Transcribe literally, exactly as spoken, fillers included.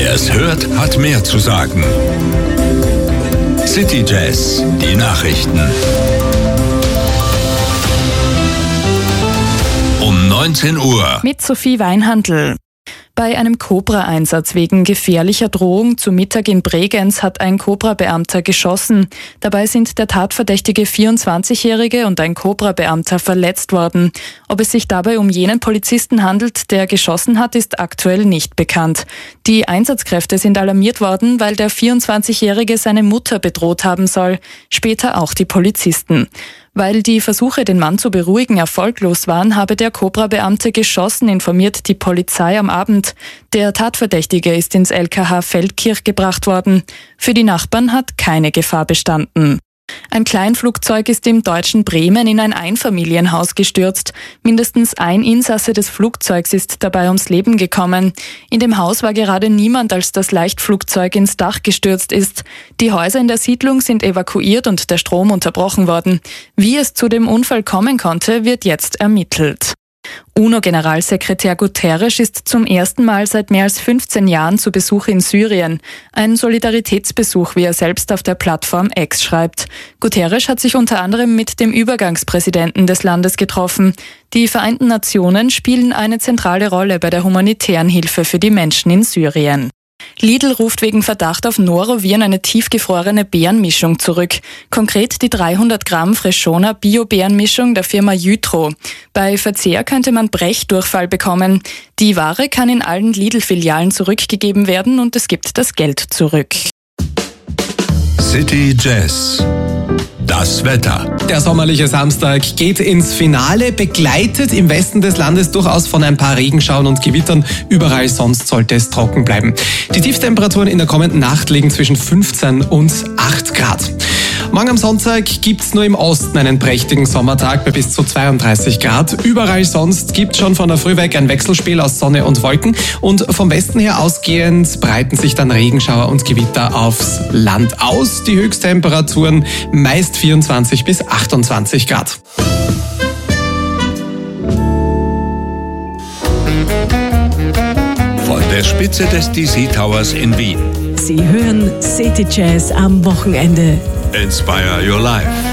Wer es hört, hat mehr zu sagen. City Jazz, die Nachrichten. Um neunzehn Uhr. Mit Sophie Weinhandl. Bei einem Cobra-Einsatz wegen gefährlicher Drohung zu Mittag in Bregenz hat ein Cobra-Beamter geschossen. Dabei sind der tatverdächtige vierundzwanzigjährige und ein Cobra-Beamter verletzt worden. Ob es sich dabei um jenen Polizisten handelt, der geschossen hat, ist aktuell nicht bekannt. Die Einsatzkräfte sind alarmiert worden, weil der vierundzwanzigjährige seine Mutter bedroht haben soll. Später auch die Polizisten. Weil die Versuche, den Mann zu beruhigen, erfolglos waren, habe der Cobra-Beamte geschossen, informiert die Polizei am Abend. Der Tatverdächtige ist ins L K H Feldkirch gebracht worden. Für die Nachbarn hat keine Gefahr bestanden. Ein Kleinflugzeug ist im deutschen Bremen in ein Einfamilienhaus gestürzt. Mindestens ein Insasse des Flugzeugs ist dabei ums Leben gekommen. In dem Haus war gerade niemand, als das Leichtflugzeug ins Dach gestürzt ist. Die Häuser in der Siedlung sind evakuiert und der Strom unterbrochen worden. Wie es zu dem Unfall kommen konnte, wird jetzt ermittelt. UNO-Generalsekretär Guterres ist zum ersten Mal seit mehr als fünfzehn Jahren zu Besuch in Syrien. Ein Solidaritätsbesuch, wie er selbst auf der Plattform X schreibt. Guterres hat sich unter anderem mit dem Übergangspräsidenten des Landes getroffen. Die Vereinten Nationen spielen eine zentrale Rolle bei der humanitären Hilfe für die Menschen in Syrien. Lidl ruft wegen Verdacht auf Noroviren eine tiefgefrorene Beerenmischung zurück. Konkret die dreihundert Gramm Freshona Bio-Beerenmischung der Firma Jytro. Bei Verzehr könnte man Brechdurchfall bekommen. Die Ware kann in allen Lidl-Filialen zurückgegeben werden und es gibt das Geld zurück. City Jazz. Das Wetter. Der sommerliche Samstag geht ins Finale, begleitet im Westen des Landes durchaus von ein paar Regenschauern und Gewittern. Überall sonst sollte es trocken bleiben. Die Tiefstemperaturen in der kommenden Nacht liegen zwischen fünfzehn und acht Grad. Morgen am Sonntag gibt's nur im Osten einen prächtigen Sommertag bei bis zu zweiunddreißig Grad. Überall sonst gibt's schon von der Früh weg ein Wechselspiel aus Sonne und Wolken. Und vom Westen her ausgehend breiten sich dann Regenschauer und Gewitter aufs Land aus. Die Höchsttemperaturen meist vierundzwanzig bis achtundzwanzig Grad. Von der Spitze des D C Towers in Wien. Sie hören City Jazz am Wochenende. Inspire your life.